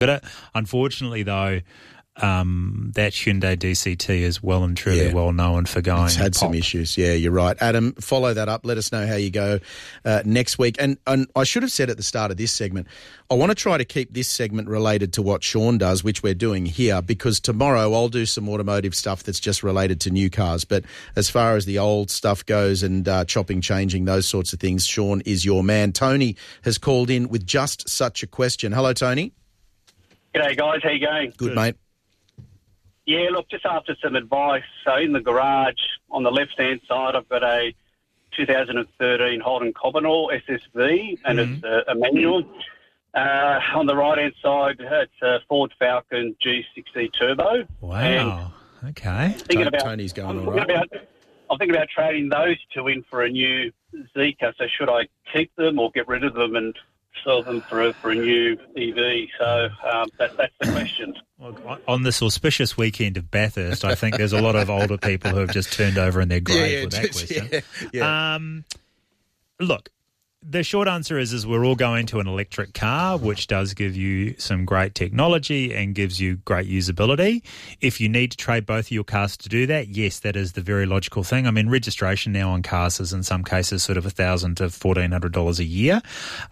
But unfortunately, though, that Hyundai DCT is well and truly well known for going. It's had some issues. Yeah, you're right. Adam, follow that up. Let us know how you go next week. And I should have said at the start of this segment, I want to try to keep this segment related to what Sean does, which we're doing here, because tomorrow I'll do some automotive stuff that's just related to new cars. But as far as the old stuff goes and chopping, changing, those sorts of things, Sean is your man. Tony has called in with just such a question. Hello, Tony. G'day, guys. How you going? Good, mate. Yeah, look, just after some advice. So in the garage, on the left-hand side, I've got a 2013 Holden Cobinor SSV, and it's a manual. On the right-hand side, it's a Ford Falcon G60 Turbo. Wow. Okay. Tony's going all right. I'm thinking about trading those two in for a new Zeekr. So should I keep them or get rid of them and sell them for a new EV? So that's the question. Well, on this auspicious weekend of Bathurst, I think there's a lot of older people who have just turned over in their grave with that question. Yeah. Look, the short answer is we're all going to an electric car, which does give you some great technology and gives you great usability. If you need to trade both of your cars to do that, yes, that is the very logical thing. I mean, registration now on cars is in some cases sort of $1,000 to $1,400 a year.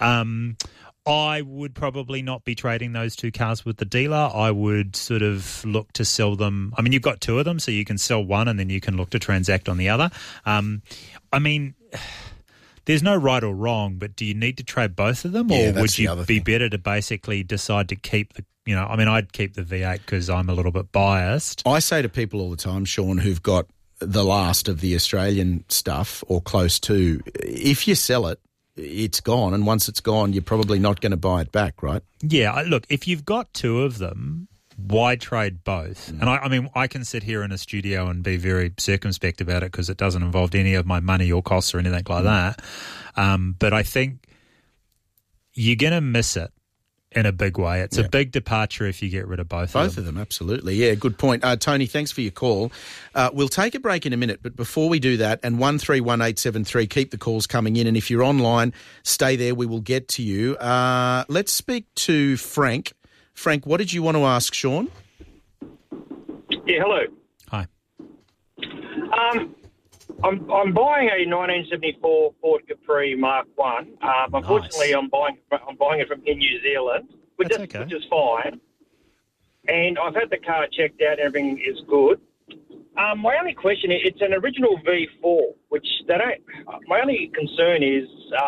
I would probably not be trading those two cars with the dealer. I would sort of look to sell them. I mean, you've got two of them, so you can sell one and then you can look to transact on the other. I mean, there's no right or wrong, but do you need to trade both of them, or would you be better to basically decide to keep the, I mean, I'd keep the V8 because I'm a little bit biased. I say to people all the time, Sean, who've got the last of the Australian stuff or close to, if you sell it, it's gone, and once it's gone, you're probably not going to buy it back, right? Yeah, look, if you've got two of them, why trade both? And I mean, I can sit here in a studio and be very circumspect about it because it doesn't involve any of my money or costs or anything like that. But I think you're going to miss it in a big way. It's a big departure if you get rid of both of them. Both of them, absolutely. Yeah, good point. Tony, thanks for your call. We'll take a break in a minute, but before we do that, and 131873, keep the calls coming in, and if you're online, stay there. We will get to you. Let's speak to Frank. Frank, what did you want to ask Sean? Yeah, hello. Hi. I'm buying a 1974 Ford Capri Mark One. Unfortunately, I'm buying it from in New Zealand, which is fine. And I've had the car checked out. Everything is good. My only question is, it's an original V4, which they don't. My only concern is,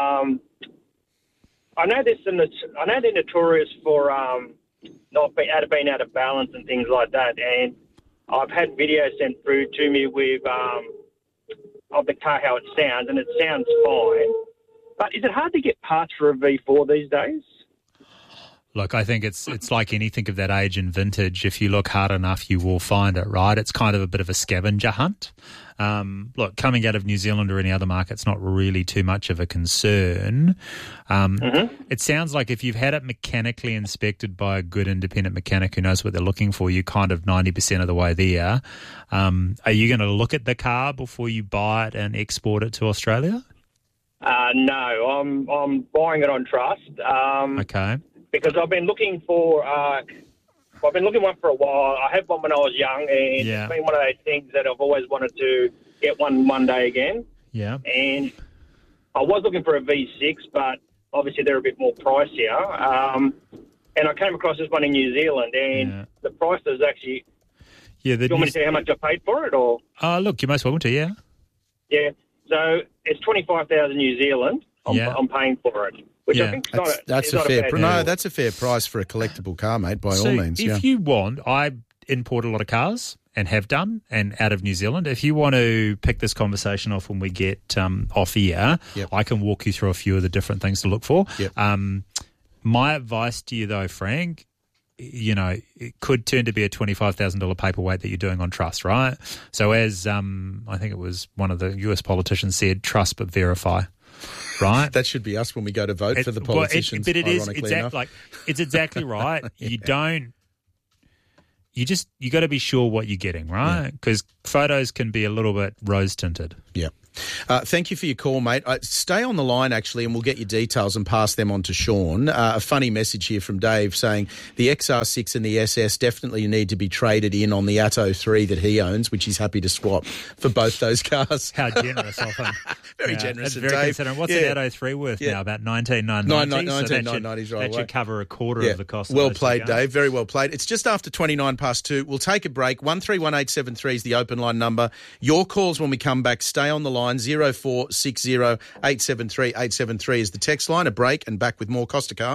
I know they're notorious for not being out of balance and things like that. And I've had videos sent through to me with of the car, how it sounds, and it sounds fine. But is it hard to get parts for a V4 these days? Look, I think it's like anything of that age and vintage. If you look hard enough, you will find it, right? It's kind of a bit of a scavenger hunt. Look, coming out of New Zealand or any other market, it's not really too much of a concern. It sounds like if you've had it mechanically inspected by a good independent mechanic who knows what they're looking for, you're kind of 90% of the way there. Are you going to look at the car before you buy it and export it to Australia? No, I'm buying it on trust. Okay. Because I've been looking for one for a while. I had one when I was young, and it's been one of those things that I've always wanted to get one day again. Yeah. And I was looking for a V6, but obviously they're a bit more pricier. And I came across this one in New Zealand, and the price is actually... Yeah. Do you want me to tell you how much I paid for it, or...? Look, you're most welcome to, yeah. Yeah. So it's 25,000 New Zealand. I'm paying for it. Which I think that's a fair price for a collectible car, mate, by all means. If you want, I import a lot of cars and have done, and out of New Zealand. If you want to pick this conversation off when we get off air, I can walk you through a few of the different things to look for. My advice to you, though, Frank, it could turn to be a $25,000 paperweight that you're doing on trust, right? So as I think it was one of the US politicians said, trust but verify. Right, that should be us when we go to vote for the politicians. But it is it's exactly right. You got to be sure what you're getting, right? Because photos can be a little bit rose tinted. Yeah, Thank you for your call, mate. Stay on the line, actually, and we'll get your details and pass them on to Sean. A funny message here from Dave saying the XR6 and the SS definitely need to be traded in on the Atto 3 that he owns, which he's happy to swap for both those cars. How generous of him. Very generous. That's very considerate. What's an Atto 3 worth now? About $19,990. $19,990 right That should cover a quarter of the cost. Well played, Dave. Very well played. It's just after 2. We'll take a break. 131873 is the open line number. Your calls when we come back. Stay on the line. 0460 873 873 is the text line. A break and back with more Costa Car.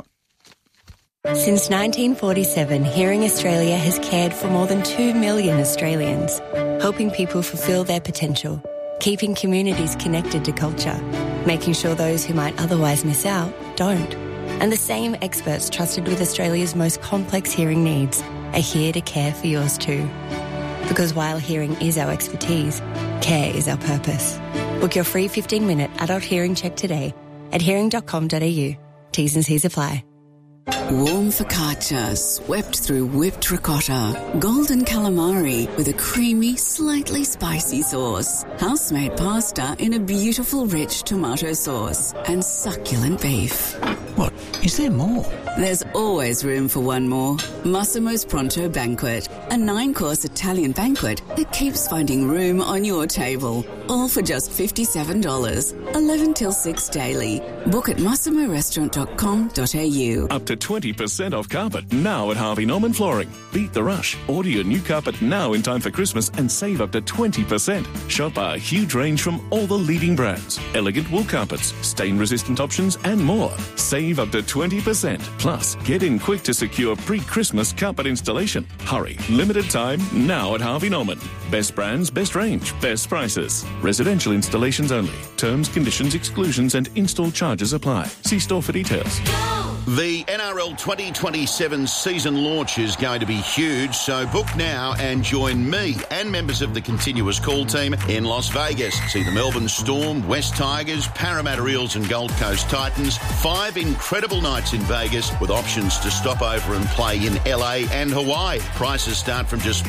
Since 1947, Hearing Australia has cared for more than 2 million Australians, helping people fulfil their potential, keeping communities connected to culture, making sure those who might otherwise miss out don't. And the same experts trusted with Australia's most complex hearing needs are here to care for yours too. Because while hearing is our expertise, care is our purpose. Book your free 15-minute adult hearing check today at hearing.com.au. T's and C's apply. Warm focaccia swept through whipped ricotta, golden calamari with a creamy, slightly spicy sauce, house-made pasta in a beautiful rich tomato sauce, and succulent beef. What? Is there more? There's always room for one more. Massimo's Pronto Banquet, a 9-course Italian banquet that keeps finding room on your table. All for just $57, 11 till 6 daily. Book at massimorestaurant.com.au. Up to 20% off carpet now at Harvey Norman Flooring. Beat the rush. Order your new carpet now in time for Christmas and save up to 20%. Shop our huge range from all the leading brands. Elegant wool carpets, stain-resistant options and more. Save up to 20%. Plus, get in quick to secure pre-Christmas carpet installation. Hurry. Limited time now at Harvey Norman. Best brands, best range, best prices. Residential installations only. Terms, conditions, exclusions and install charges apply. See store for details. The NRL 2027 season launch is going to be huge, so book now and join me and members of the Continuous Call team in Las Vegas. See the Melbourne Storm, West Tigers, Parramatta Eels and Gold Coast Titans. 5 incredible nights in Vegas with options to stop over and play in LA and Hawaii. Prices start from just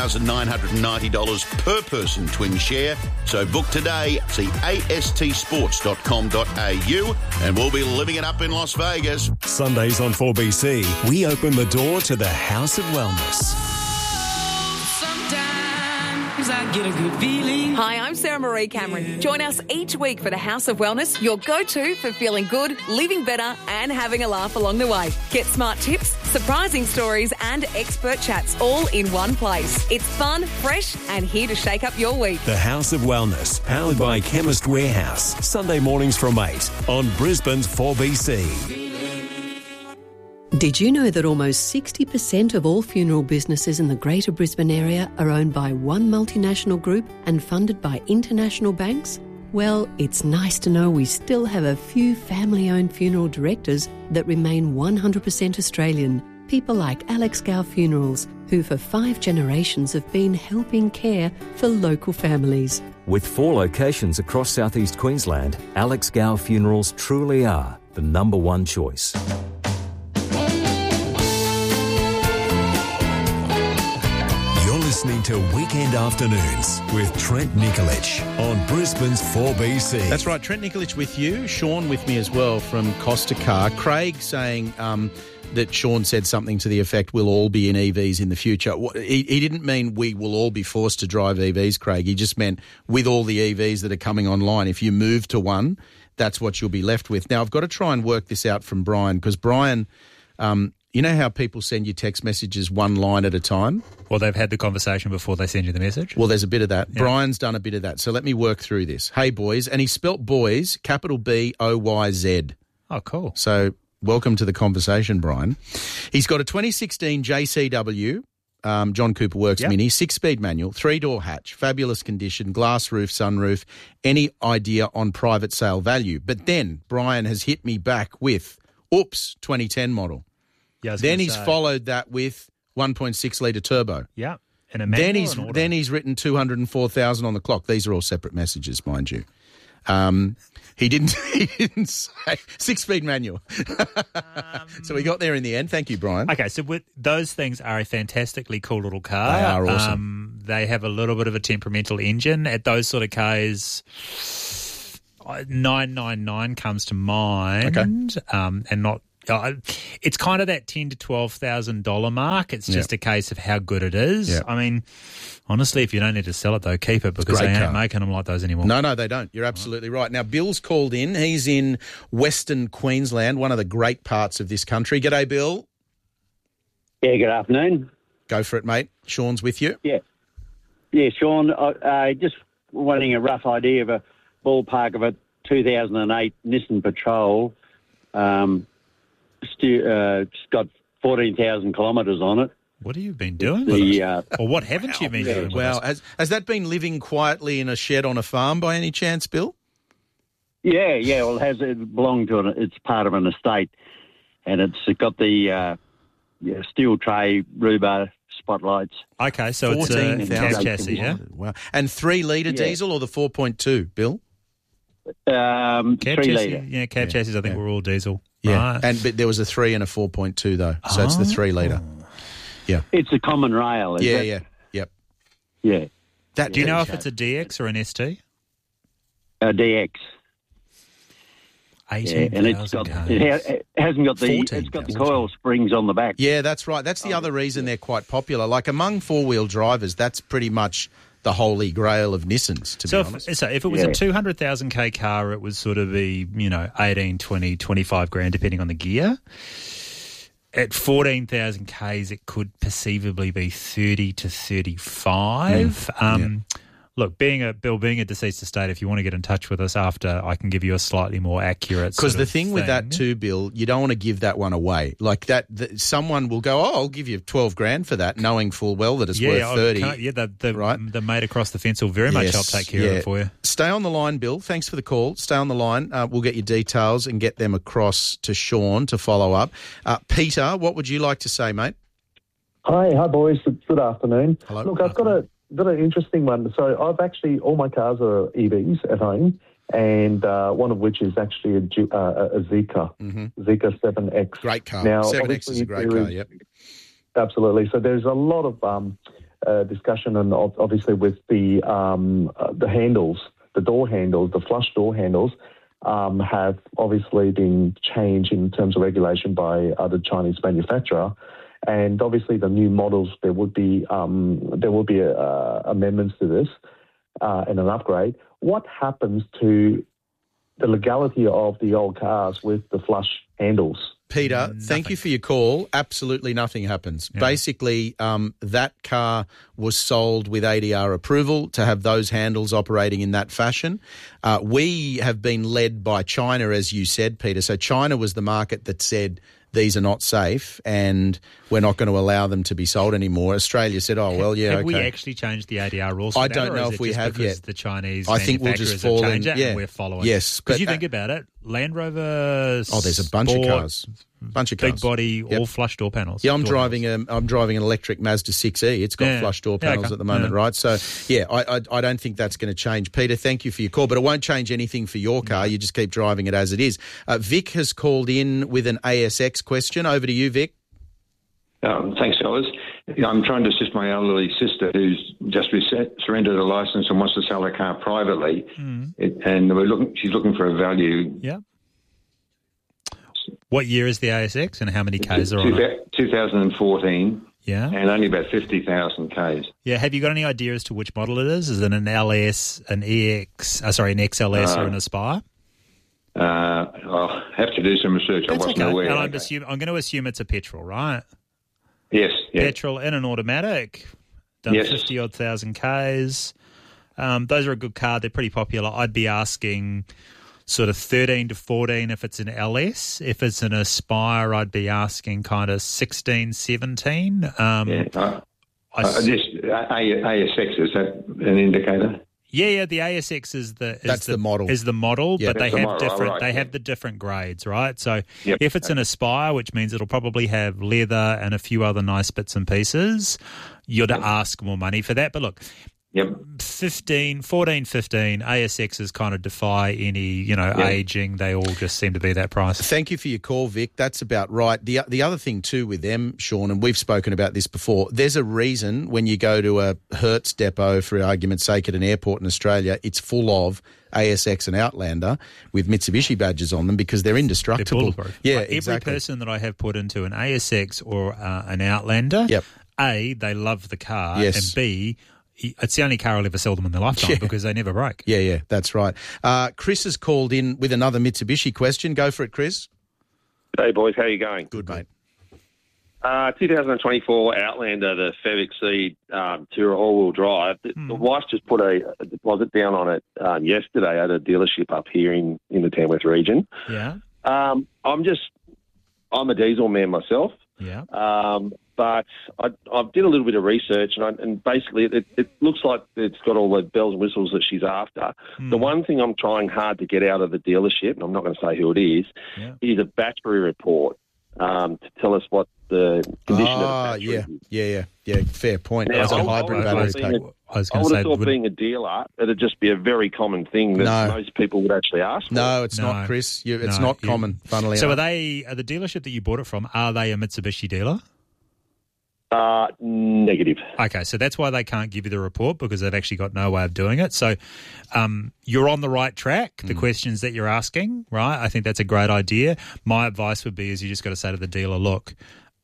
$4,990 per person twin share. So book today. See astsports.com.au and we'll be living it up in Las Vegas. Sundays on 4BC, we open the door to the House of Wellness. Hi, I'm Sarah Marie Cameron. Join us each week for the House of Wellness, your go-to for feeling good, living better and having a laugh along the way. Get smart tips, surprising stories and expert chats all in one place. It's fun, fresh and here to shake up your week. The House of Wellness, powered by Chemist Warehouse. Sunday mornings from 8 on Brisbane's 4BC. Did you know that almost 60% of all funeral businesses in the Greater Brisbane area are owned by one multinational group and funded by international banks? Well, it's nice to know we still have a few family-owned funeral directors that remain 100% Australian. People like Alex Gow Funerals, who for 5 generations have been helping care for local families. With 4 locations across southeast Queensland, Alex Gow Funerals truly are the number one choice. Listening to Weekend Afternoons with Trent Nikolic on Brisbane's 4BC. That's right, Trent Nikolic with you, Sean with me as well from Costa Car. Craig saying that Sean said something to the effect, we'll all be in EVs in the future. He didn't mean we will all be forced to drive EVs, Craig. He just meant with all the EVs that are coming online, if you move to one, that's what you'll be left with. Now, I've got to try and work this out from Brian, because Brian... you know how people send you text messages one line at a time? Well, they've had the conversation before they send you the message. Well, there's a bit of that. Yeah. Brian's done a bit of that. So let me work through this. Hey, boys. And he spelt boys, capital B-O-Y-Z. Oh, cool. So welcome to the conversation, Brian. He's got a 2016 JCW, John Cooper Works Mini, 6-speed manual, 3-door hatch, fabulous condition, glass roof, sunroof. Any idea on private sale value? But then Brian has hit me back with, 2010 model. Yeah, then he's followed that with 1.6 litre turbo. Yeah, and a manual. Then he's written 204,000 on the clock. These are all separate messages, mind you. He didn't say 6-speed manual. So we got there in the end. Thank you, Brian. Okay, so those things are a fantastically cool little car. They are awesome. They have a little bit of a temperamental engine. At those sort of cars, 999 comes to mind. Okay. And not. It's kind of that $10,000 to $12,000 mark. It's just a case of how good it is. Yeah. I mean, honestly, if you don't need to sell it, though, keep it because they ain't making them like those anymore. No, they don't. You're absolutely right. Now, Bill's called in. He's in Western Queensland, one of the great parts of this country. G'day, Bill. Yeah, good afternoon. Go for it, mate. Sean's with you. Yeah, Sean, just wanting a rough idea of a ballpark of a 2008 Nissan Patrol. It's got 14,000 kilometres on it. What have you been doing with it? Or what haven't you been doing with it? Has that been living quietly in a shed on a farm by any chance, Bill? Yeah. Well, it belonged to it's part of an estate, and it's got the steel tray Ruba spotlights. Okay, so it's a cab chassis, yeah? Wow. And 3-litre diesel or the 4.2, Bill? 3 litre. Yeah, cab chassis, I think, were all diesel. Yeah, right. but there was a 3 and a 4.2 though, so it's the 3-litre. Yeah, it's a common rail. Is it? Yep. Yeah. Do you know if it's a DX or an ST? A DX. 18,000 it hasn't got it's got the coil springs on the back. Yeah, that's right. That's the other reason they're quite popular. Like among four-wheel drivers, that's pretty much the holy grail of Nissans, to be honest. So if it was a 200,000k car, it would sort of be, 18, 20, 25 grand, depending on the gear. At 14,000 Ks, it could perceivably be 30 to 35. Look, being a deceased estate, if you want to get in touch with us after, I can give you a slightly more accurate. Because the thing with that too, Bill, you don't want to give that one away. Like that, someone will go, I'll give you 12 grand for that, knowing full well that it's worth 30. The mate across the fence will very much help take care of it for you. Stay on the line, Bill. Thanks for the call. Stay on the line. We'll get your details and get them across to Sean to follow up. Peter, what would you like to say, mate? Hi, boys. Good afternoon. Hello. Look, I've got an interesting one. So I've actually, all my cars are EVs at home, and one of which is actually a Zeekr, Zeekr 7X. Great car. Now, 7X is a great car, yep. Absolutely. So there's a lot of discussion, and obviously with the handles, the door handles, the flush door handles, have obviously been changed in terms of regulation by the Chinese manufacturer. And obviously, the new models there will be amendments to this and an upgrade. What happens to the legality of the old cars with the flush handles? Peter, thank you for your call. Absolutely nothing happens. Yeah. Basically, that car was sold with ADR approval to have those handles operating in that fashion. We have been led by China, as you said, Peter. So China was the market that said these are not safe and we're not going to allow them to be sold anymore. Australia said, Have we actually changed the ADR rules for I don't know if we have yet. The Chinese I think we'll just fall in, and we're following. Yes. Because you think about it, Land Rover there's a bunch of cars. Big body, all flush door panels. Yeah, I'm driving an electric Mazda 6E. It's got flush door panels at the moment, right? So, I don't think that's going to change. Peter, thank you for your call, but it won't change anything for your car. You just keep driving it as it is. Vic has called in with an ASX question. Over to you, Vic. Thanks, fellas. I'm trying to assist my elderly sister who's just surrendered a licence and wants to sell her car privately, and she's looking for a value. Yeah. What year is the ASX and how many Ks are on it? 2014. Yeah. And only about 50,000 Ks. Yeah. Have you got any idea as to which model it is? Is it an LS, an EX, an XLS or an Aspire? I'll have to do some research. That's I wasn't aware. And I'm going to assume it's a petrol, right? Yes. Yeah. Petrol in an automatic. Done 50-odd thousand Ks. Those are a good car. They're pretty popular. I'd be asking sort of 13 to 14 if it's an LS. If it's an Aspire, I'd be asking kind of 16, 17. ASX, is that an indicator? Yeah, the ASX is the model. Is the model, yeah, but they have different. They have the different grades, right? So if it's an Aspire, which means it'll probably have leather and a few other nice bits and pieces, you'd ask more money for that. But look, Yep. 14, 15, ASXs kind of defy any, aging. They all just seem to be that price. Thank you for your call, Vic. That's about right. The other thing too with them, Sean, and we've spoken about this before, there's a reason when you go to a Hertz depot, for argument's sake, at an airport in Australia, it's full of ASX and Outlander with Mitsubishi badges on them because they're indestructible. They're bulletproof. Yeah, every exactly. person that I have put into an ASX or an Outlander, A, they love the car, Yes. and B, it's the only car I'll ever sell them in their lifetime because they never break. Yeah, that's right. Chris has called in with another Mitsubishi question. Go for it, Chris. Hey, boys. How you going? Good, mate. 2024 Outlander, the Fev Exceed Tourer all-wheel drive. The wife just put a deposit down on it yesterday at a dealership up here in the Tamworth region. Yeah. I'm a diesel man myself. Yeah. But I did a little bit of research, and basically it looks like it's got all the bells and whistles that she's after. The one thing I'm trying hard to get out of the dealership, and I'm not going to say who it is a battery report to tell us what the condition of the battery is. Yeah. Fair point. Now, As a hybrid battery pack. I was I going to would say, have thought being a dealer, it'd just be a very common thing that most people would actually ask for. No, it's not, Chris. It's not common, funnily So enough. are the dealership that you bought it from, are they a Mitsubishi dealer? Negative. Okay, so that's why they can't give you the report because they've actually got no way of doing it. So you're on the right track, the questions that you're asking, right? I think that's a great idea. My advice would be is you just got to say to the dealer, look,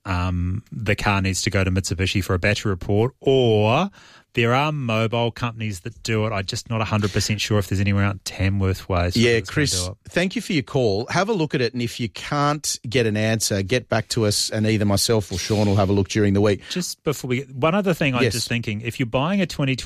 the car needs to go to Mitsubishi for a battery report, or there are mobile companies that do it. I'm just not 100% sure if there's anywhere out Tamworth way. Yeah, Chris, thank you for your call. Have a look at it, and if you can't get an answer, get back to us, and either myself or Sean will have a look during the week. Just before we get, one other thing I'm just thinking, if you're buying a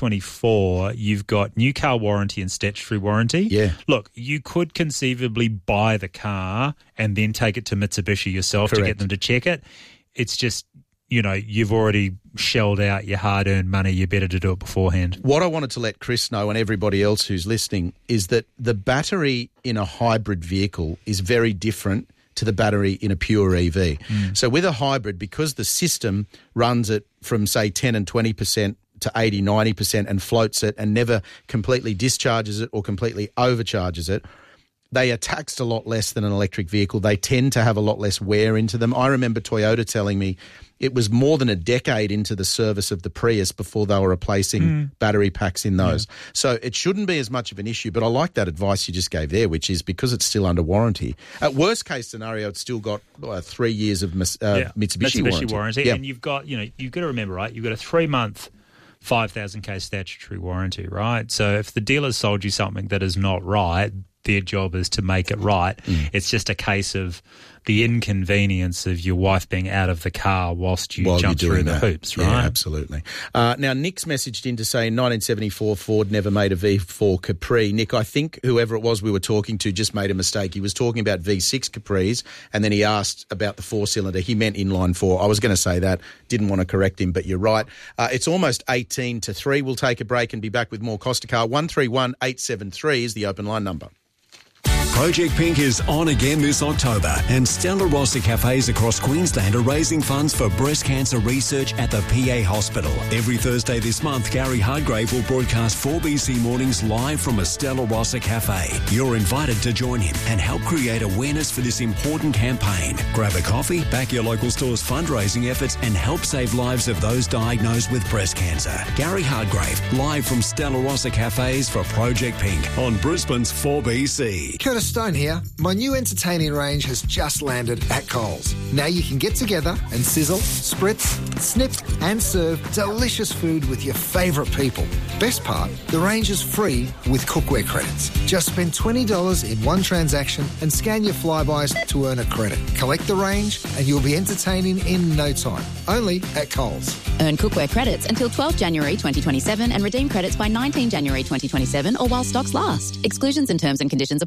2024, you've got new car warranty and statutory warranty. Yeah. Look, you could conceivably buy the car and then take it to Mitsubishi yourself to get them to check it. It's just, you've already shelled out your hard-earned money. You better to do it beforehand. What I wanted to let Chris know and everybody else who's listening is that the battery in a hybrid vehicle is very different to the battery in a pure EV. So with a hybrid, because the system runs it from, say, 10 and 20% to 80, 90% and floats it and never completely discharges it or completely overcharges it, they are taxed a lot less than an electric vehicle. They tend to have a lot less wear into them. I remember Toyota telling me it was more than a decade into the service of the Prius before they were replacing battery packs in those. Yeah. So it shouldn't be as much of an issue, but I like that advice you just gave there, which is because it's still under warranty. At worst case scenario, it's still got 3 years of Mitsubishi warranty. And you've got to remember, right, you've got a 3-month 5,000K statutory warranty, right? So if the dealer's sold you something that is not right, their job is to make it right. It's just a case of the inconvenience of your wife being out of the car whilst you jump through the hoops, right? Yeah, absolutely. Now, Nick's messaged in to say in 1974 Ford never made a V4 Capri. Nick, I think whoever it was we were talking to just made a mistake. He was talking about V6 Capris and then he asked about the 4-cylinder. He meant inline 4. I was going to say that. Didn't want to correct him, but you're right. It's almost 18 to 3. We'll take a break and be back with more Costa Car. 131 873 is the open line number. Project Pink is on again this October, and Stella Rossa cafes across Queensland are raising funds for breast cancer research at the PA Hospital. Every Thursday this month, Gary Hardgrave will broadcast 4BC Mornings live from a Stella Rossa cafe. You're invited to join him and help create awareness for this important campaign. Grab a coffee, back your local store's fundraising efforts, and help save lives of those diagnosed with breast cancer. Gary Hardgrave, live from Stella Rossa cafes for Project Pink on Brisbane's 4BC. Curtis Stone here. My new entertaining range has just landed at Coles. Now you can get together and sizzle, spritz, snip and serve delicious food with your favourite people. Best part, the range is free with cookware credits. Just spend $20 in one transaction and scan your Flybys to earn a credit. Collect the range and you'll be entertaining in no time. Only at Coles. Earn cookware credits until 12 January 2027 and redeem credits by 19 January 2027 or while stocks last. Exclusions and terms and conditions apply. At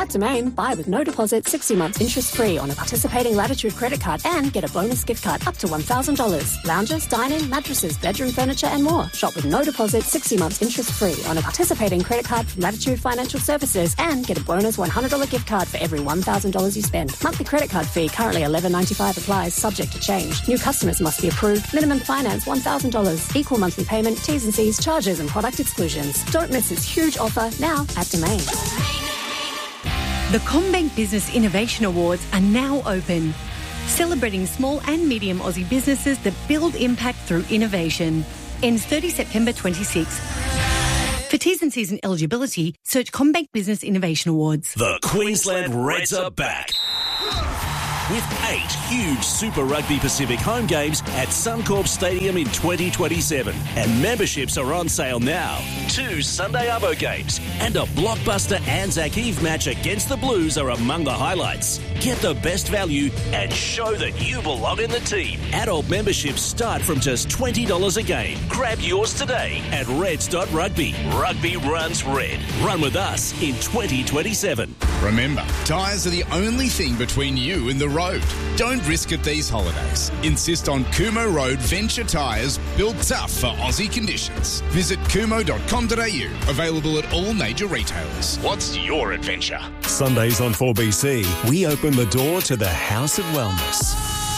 Domain, buy with no deposit, 60 months interest-free on a participating Latitude credit card and get a bonus gift card up to $1,000. Lounges, dining, mattresses, bedroom furniture and more. Shop with no deposit, 60 months interest-free on a participating credit card from Latitude Financial Services and get a bonus $100 gift card for every $1,000 you spend. Monthly credit card fee currently $11.95 applies, subject to change. New customers must be approved. Minimum finance $1,000. Equal monthly payment, T's and C's, charges and product exclusions. Don't miss this huge offer now at Domain. The CommBank Business Innovation Awards are now open, celebrating small and medium Aussie businesses that build impact through innovation. Ends 30 September 26. For T's and C's and eligibility, search CommBank Business Innovation Awards. The Queensland Reds are back with 8 huge Super Rugby Pacific home games at Suncorp Stadium in 2027. And memberships are on sale now. 2 Sunday Arvo games and a blockbuster Anzac Eve match against the Blues are among the highlights. Get the best value and show that you belong in the team. Adult memberships start from just $20 a game. Grab yours today at reds.rugby. Rugby runs red. Run with us in 2027. Remember, tyres are the only thing between you and the road. Don't risk it these holidays. Insist on Kumo Road Venture tyres built tough for Aussie conditions. Visit kumo.com.au. Available at all major retailers. What's your adventure? Sundays on 4BC, we open the door to the House of Wellness.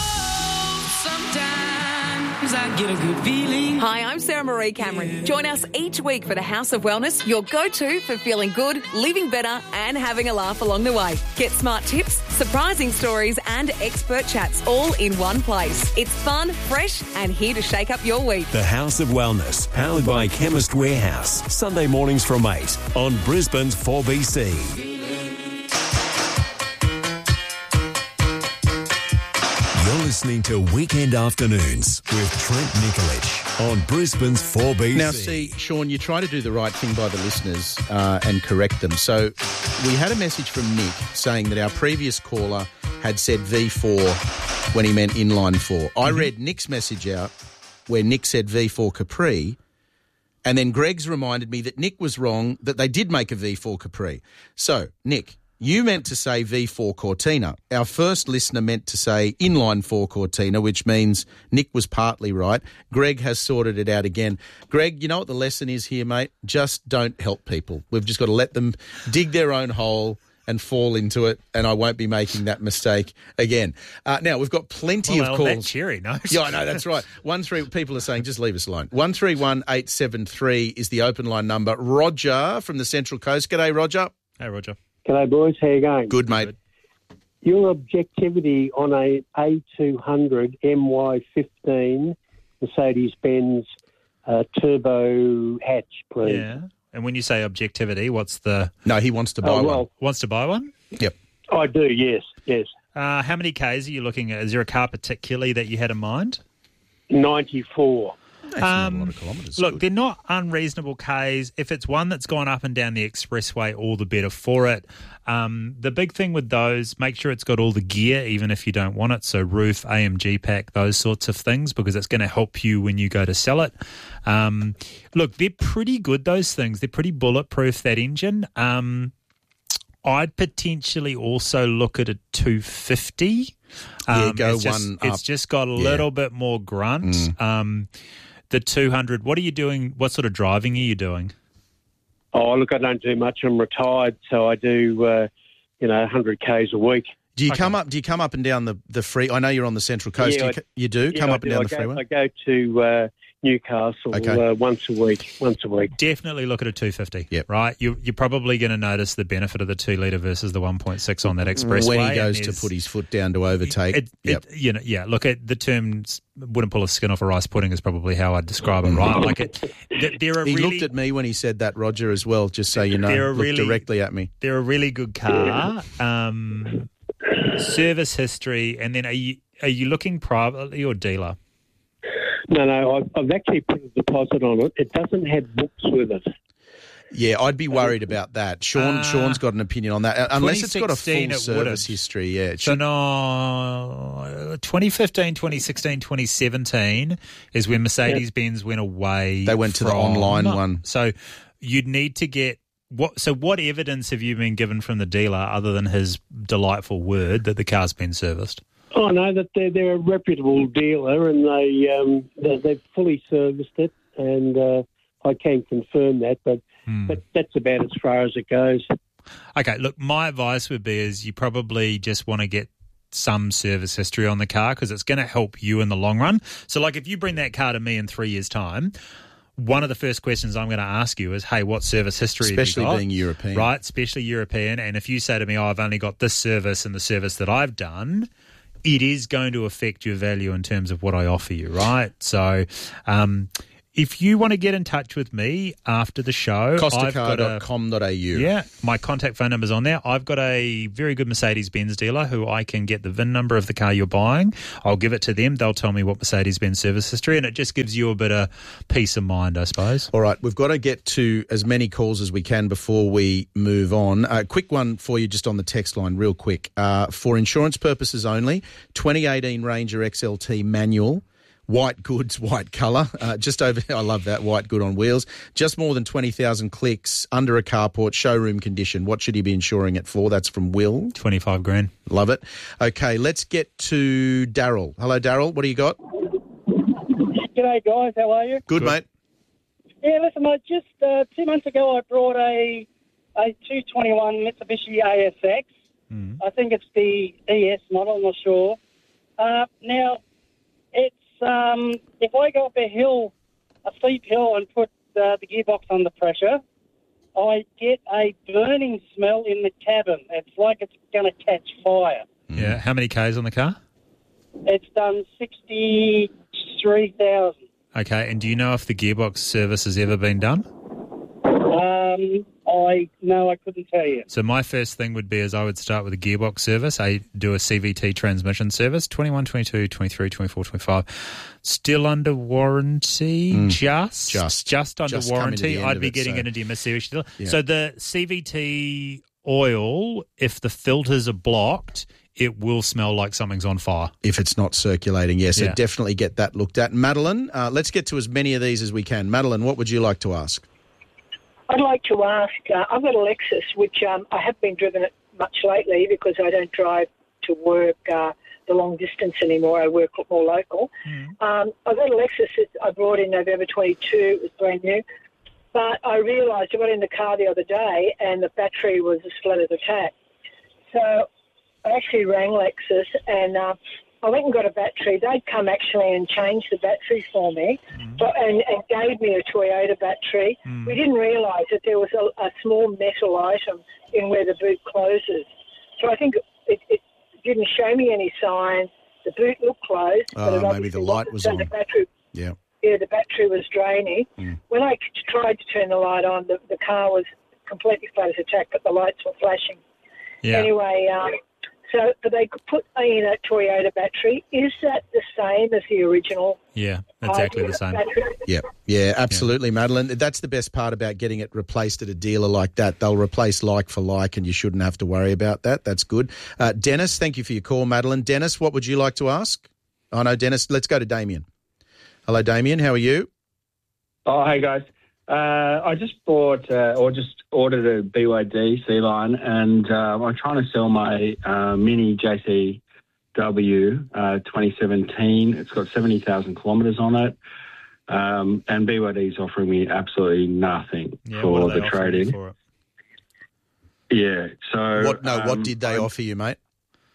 I get a good feeling. Hi, I'm Sarah Marie Cameron. Join us each week for the House of Wellness, your go-to for feeling good, living better and having a laugh along the way. Get smart tips, surprising stories and expert chats all in one place. It's fun, fresh and here to shake up your week. The House of Wellness, powered by Chemist Warehouse. Sunday mornings from 8 on Brisbane's 4BC. You're listening to Weekend Afternoons with Trent Nikolic on Brisbane's 4BC. Now, see, Sean, you try to do the right thing by the listeners and correct them. So we had a message from Nick saying that our previous caller had said V4 when he meant inline 4. I read Nick's message out where Nick said V4 Capri, and then Greg's reminded me that Nick was wrong, that they did make a V4 Capri. So, Nick, you meant to say V4 Cortina. Our first listener meant to say inline 4 Cortina, which means Nick was partly right. Greg has sorted it out again. Greg, you know what the lesson is here, mate? Just don't help people. We've just got to let them dig their own hole and fall into it, and I won't be making that mistake again. Now, we've got plenty of calls. That cheery, no? Yeah, I know, that's right. 13 people are saying, just leave us alone. 131873 is the open line number. Roger from the Central Coast. G'day, Roger. Hey, Roger. G'day, boys. How you going? Good, mate. Your objectivity on a A200 MY15 Mercedes-Benz turbo hatch, please. Yeah. And when you say objectivity, what's the... No, he wants to buy one. Wants to buy one? Yep. I do, yes. How many Ks are you looking at? Is there a car particularly that you had in mind? 94. That's not a lot of kilometres. Look, they're not unreasonable Ks. If it's one that's gone up and down the expressway, all the better for it. The big thing with those, make sure it's got all the gear, even if you don't want it. So roof, AMG pack, those sorts of things, because it's going to help you when you go to sell it. Look, they're pretty good, those things. They're pretty bulletproof, that engine. I'd potentially also look at a 250. It's just got a little bit more grunt. The 200, what are you doing? What sort of driving are you doing? Oh, look, I don't do much. I'm retired, so I do, 100 Ks a week. Do you come up? Do you come up and down the free? I know you're on the Central Coast. Yeah, you do come up and down the freeway. I go to Newcastle once a week. Definitely look at a 250. Yep. Right. You're probably going to notice the benefit of the 2 litre versus the 1.6 on that expressway when he goes to put his foot down to overtake. Look at the terms. Wouldn't pull a skin off a rice pudding is probably how I'd describe it. Right. Like it. He looked at me when he said that, Roger, as well. Just so you know, looked directly at me. They're a really good car. Service history, and then are you looking privately or dealer? No, I've actually put a deposit on it. It doesn't have books with it. Yeah, I'd be worried about that. Sean's got an opinion on that. Unless it's got a full service history, yeah. So no, 2015, 2016, 2017 is when Mercedes-Benz went away. They went to the online one. So you'd need to get What evidence have you been given from the dealer other than his delightful word that the car's been serviced? I know that they're a reputable dealer and they've fully serviced it, and I can confirm that, but that's about as far as it goes. Okay, look, my advice would be is you probably just want to get some service history on the car because it's going to help you in the long run. So, like, if you bring that car to me in 3 years' time, one of the first questions I'm going to ask you is, hey, what service history have you got? Especially being European. Right, especially European. And if you say to me, I've only got this service and the service that I've done, it is going to affect your value in terms of what I offer you, right? So if you want to get in touch with me after the show, Costacar.com.au. Yeah, my contact phone number's on there. I've got a very good Mercedes-Benz dealer who I can get the VIN number of the car you're buying. I'll give it to them. They'll tell me what Mercedes-Benz service history, and it just gives you a bit of peace of mind, I suppose. All right, we've got to get to as many calls as we can before we move on. A quick one for you just on the text line, real quick. For insurance purposes only, 2018 Ranger XLT manual, white goods, white colour, just over, I love that, white good on wheels, just more than 20,000 clicks, under a carport, showroom condition. What should he be insuring it for? That's from Will. 25 grand. Love it. Okay, let's get to Daryl. Hello, Daryl. What do you got? G'day, guys. How are you? Good, mate. Yeah, listen, mate, just 2 months ago I brought a 221 Mitsubishi ASX. I think it's the ES model, I'm not sure. Now, it's if I go up a steep hill and put the gearbox under pressure, I get a burning smell in the cabin. It's like it's going to catch fire. Yeah. How many Ks on the car? It's done 63,000. Okay. And do you know if the gearbox service has ever been done? I couldn't tell you. So my first thing would be is I would start with a gearbox service. I do a CVT transmission service, 21, 22, 23, 24, 25. Still under warranty, just under warranty. I'd be getting an Adema service deal. Yeah. So the CVT oil, if the filters are blocked, it will smell like something's on fire. If it's not circulating, yes. So Yeah. definitely get that looked at. Madeline, let's get to as many of these as we can. Madeline, what would you like to ask? I'd like to ask, I've got a Lexus, which I haven't been driven it much lately because I don't drive to work the long distance anymore. I work more local. I've got a Lexus that I brought in November 22. It was brand new. But I realised I got in the car the other day and the battery was a splattered attack. So I actually rang Lexus and I went and got a battery. They'd come actually and change the battery for me and gave me a Toyota battery. We didn't realise that there was a small metal item in where the boot closes. So I think it didn't show me any sign. The boot looked closed. But it Maybe the light was on. The battery, Yeah. yeah, the battery was draining. When I tried to turn the light on, the car was completely flat as attack, but the lights were flashing. Yeah. Anyway, but they could put in a Toyota battery. Is that the same as the original? Yeah, exactly the same. Yeah, absolutely, Madeline. That's the best part about getting it replaced at a dealer like that. They'll replace like for like, and you shouldn't have to worry about that. That's good. Dennis, thank you for your call, Madeline. Dennis, what would you like to ask? Oh, no, Dennis, let's go to Damien. Hello, Damien. How are you? Oh, hey, guys. I just bought ordered a BYD C-Line, and I'm trying to sell my Mini JCW 2017. It's got 70,000 kilometres on it, and BYD's offering me absolutely nothing for the trade-in. Yeah, so... What did they offer you, mate?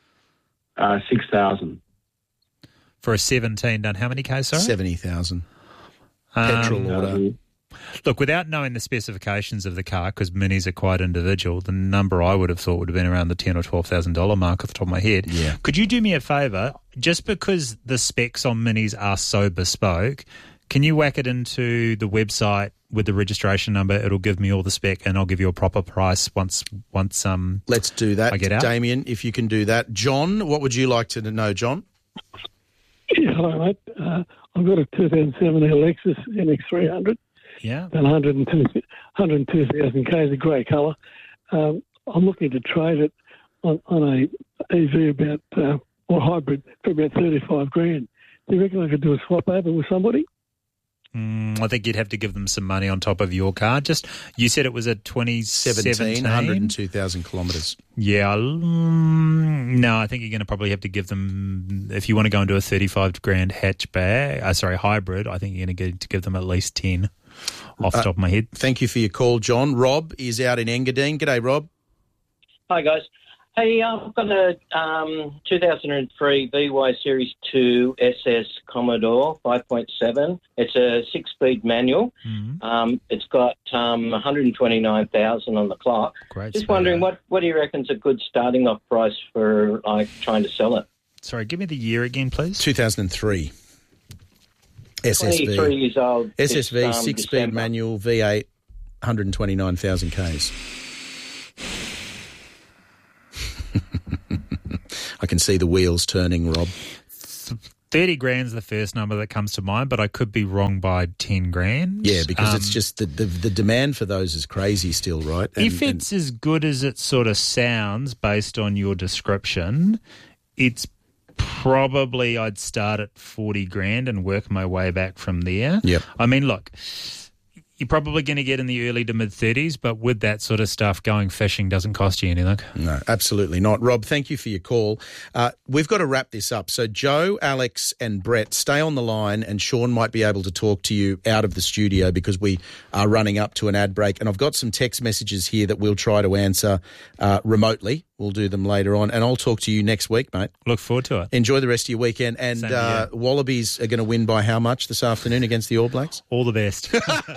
6,000. For a 17 done how many Ks, sorry? 70,000. Petrol order. Look, without knowing the specifications of the car, because Minis are quite individual, the number I would have thought would have been around the $10,000 or $12,000 mark off the top of my head. Yeah. Could you do me a favour? Just because the specs on Minis are so bespoke, can you whack it into the website with the registration number? It'll give me all the spec and I'll give you a proper price once Let's do that. I get out. Damien, if you can do that. John, what would you like to know, John? Yeah, hello, mate. I've got a 2007 Lexus NX300. Yeah. And 102,000 Ks, a grey colour. I'm looking to trade it on a EV or hybrid for about 35 grand. Do you reckon I could do a swap over with somebody? I think you'd have to give them some money on top of your car. You said it was a 2017? 102,000 kilometres. Yeah. No, I think you're going to probably have to give them, if you want to go into a 35 grand hybrid, I think you're going to get to give them at least 10 off the top of my head. Thank you for your call, John. Rob is out in Engadine. G'day, Rob. Hi, guys. Hey, I've got a 2003 VY Series 2 SS Commodore 5.7. It's a 6-speed manual. It's got 129,000 on the clock. Great. Just wondering, what do you reckon's a good starting off price for trying to sell it? Sorry, give me the year again, please. 2003. SSV. 23 years old. SSV, 6-speed manual, V8, 129,000 Ks. I can see the wheels turning, Rob. 30 grand's the first number that comes to mind, but I could be wrong by 10 grand. Yeah, because it's just the demand for those is crazy still, right? If it's as good as it sort of sounds based on your description, it's probably I'd start at 40 grand and work my way back from there. Yep. I mean, look, you're probably going to get in the early to mid-30s, but with that sort of stuff, going fishing doesn't cost you anything. No, absolutely not. Rob, thank you for your call. We've got to wrap this up. So Joe, Alex and Brett, stay on the line, and Sean might be able to talk to you out of the studio because we are running up to an ad break. And I've got some text messages here that we'll try to answer remotely. We'll do them later on, and I'll talk to you next week, mate. Look forward to it. Enjoy the rest of your weekend. And Wallabies are going to win by how much this afternoon against the All Blacks? All the best.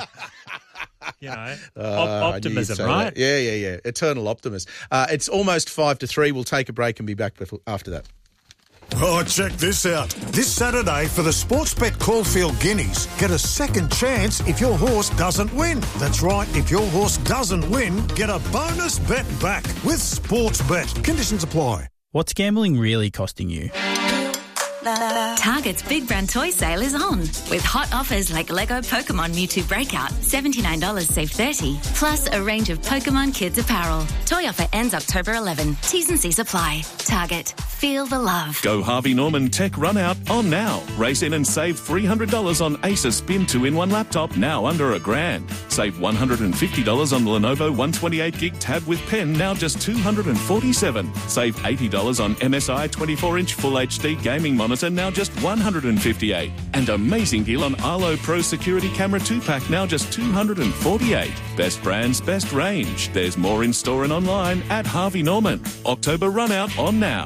Optimism, right? Yeah. Eternal optimist. It's almost 5-3. We'll take a break and be back after that. Oh, check this out. This Saturday for the Sportsbet Caulfield Guineas, get a second chance if your horse doesn't win. That's right, if your horse doesn't win, get a bonus bet back with Sportsbet. Conditions apply. What's gambling really costing you? Target's Big Brand Toy Sale is on, with hot offers like Lego Pokemon Mewtwo Breakout, $79 save $30, plus a range of Pokemon Kids apparel. Toy offer ends October 11. T's and C's apply. Target. Feel the love. Go Harvey Norman Tech Run Out on now. Race in and save $300 on Acer Spin 2-in-1 laptop, now under $1,000. Save $150 on the Lenovo 128GB tab with pen, now just $247. Save $80 on MSI 24-inch Full HD gaming monitor, now just $158. And amazing deal on Arlo Pro Security Camera 2-pack, now just $248. Best brands, best range. There's more in store and online at Harvey Norman. October Run Out on now.